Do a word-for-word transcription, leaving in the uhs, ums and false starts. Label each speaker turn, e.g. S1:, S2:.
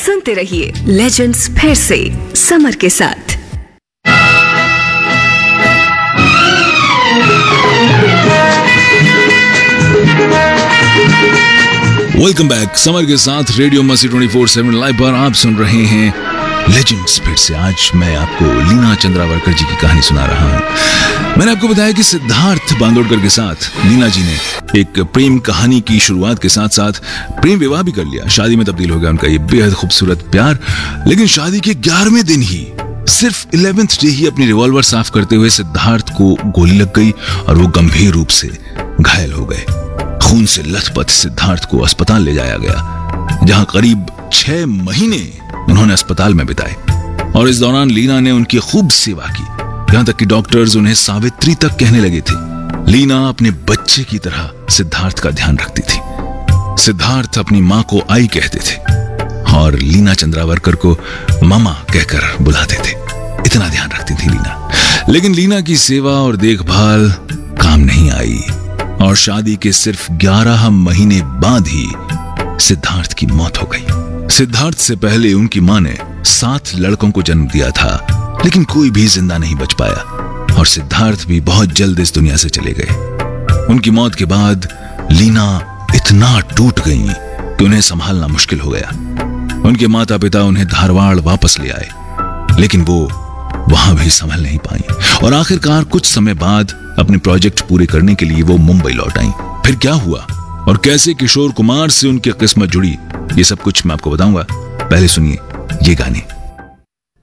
S1: सुनते रहिए लेजेंड्स फिर से समर के साथ।
S2: Welcome back. समर के साथ रेडियो मस्ती ट्वेंटी फोर सेवन लाइव पर आप सुन रहे हैं लेजेंड्स फिर से। आज मैं आपको लीना चंद्रावरकर जी की कहानी सुना रहा हूं। मैंने आपको बताया कि सिद्धार्थ बांदोडकर के साथ लीना जी ने एक प्रेम कहानी की शुरुआत के साथ साथ प्रेम विवाह भी कर लिया। शादी में तब्दील हो गया उनका ये बेहद खूबसूरत प्यार। लेकिन शादी के ग्यारहवें दिन ही, सिर्फ इलेवेंथ डे ही, अपनी रिवॉल्वर साफ करते हुए सिद्धार्थ को गोली लग गई और वो गंभीर रूप से घायल हो गए। खून से लथपथ सिद्धार्थ को अस्पताल ले जाया गया, जहां करीब छह महीने उन्होंने अस्पताल में बिताए। और इस दौरान लीना ने उनकी खूब सेवा की, यहां तक कि डॉक्टर्स उन्हें सावित्री तक कहने लगे थे। लीना अपने बच्चे की तरह सिद्धार्थ का ध्यान रखती थी। सिद्धार्थ अपनी मां को आई कहते थे और लीना चंद्रावरकर को मामा कहकर बुलाते थे। इतना ध्यान रखती थी लीना। लेकिन लीना की सेवा और देखभाल काम नहीं आई और शादी के सिर्फ ग्यारह महीने बाद ही सिद्धार्थ की मौत हो गई। सिद्धार्थ से पहले उनकी मां ने सात लड़कों को जन्म दिया था, लेकिन कोई भी जिंदा नहीं बच पाया और सिद्धार्थ भी बहुत जल्द इस दुनिया से चले गए। उनकी मौत के बाद लीना इतना टूट गई कि उन्हें संभालना मुश्किल हो गया। उनके माता पिता उन्हें धारवाड़ वापस ले आए, लेकिन वो वहां भी संभल नहीं पाई और आखिरकार कुछ समय बाद अपने प्रोजेक्ट पूरे करने के लिए वो मुंबई लौट आई। फिर क्या हुआ और कैसे किशोर कुमार से उनकी किस्मत जुड़ी, ये सब कुछ मैं आपको बताऊंगा। पहले सुनिए ये गाने।